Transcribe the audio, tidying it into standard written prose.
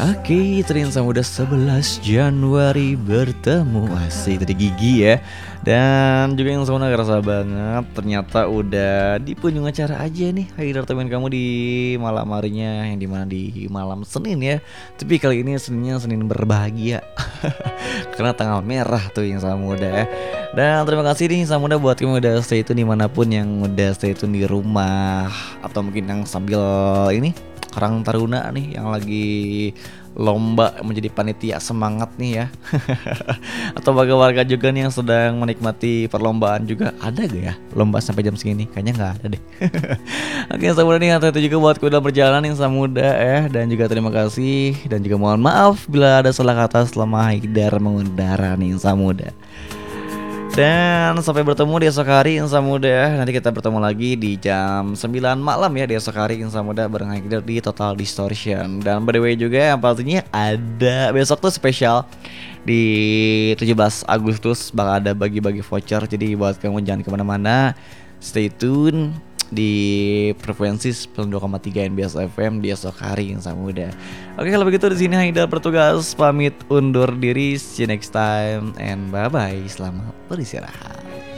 Oke, ternyata udah 11 Januari bertemu. Asik tadi gigi ya. Dan juga yang semua ngerasa banget ternyata udah di penghujung acara aja nih hadir temen kamu di malam harinya, yang dimana di malam Senin ya. Tapi kali ini Seninnya Senin berbahagia karena tanggal merah tuh yang sama muda ya. Dan terima kasih nih sama muda buat kamu udah stay tune dimanapun, yang udah stay tune di rumah atau mungkin yang sambil ini Karang Taruna nih yang lagi lomba menjadi panitia semangat nih ya. Atau bagi warga juga nih yang sedang menikmati perlombaan juga. Ada gak ya lomba sampai jam segini? Kayaknya nggak ada deh. Oke, Samuda nih atau itu juga buat kuda berjalan yang Samuda ya. Dan juga terima kasih dan juga mohon maaf bila ada salah kata selama Haidar mengudara nih Samuda. Dan sampai bertemu di esok hari Insa Muda ya. Nanti kita bertemu lagi di jam 9 malam ya di esok hari Insa Muda bareng Haikidar di Total Distortion. Dan by the way juga yang pastinya ada besok tuh spesial di 17 Agustus bakal ada bagi-bagi voucher. Jadi buat kamu jangan kemana-mana, stay tune di frekuensi 92,3 NBS FM di esok hari Insa Muda. Oke, kalau begitu di sini Haidar bertugas pamit undur diri. See you next time and bye bye. Selamat beristirahat.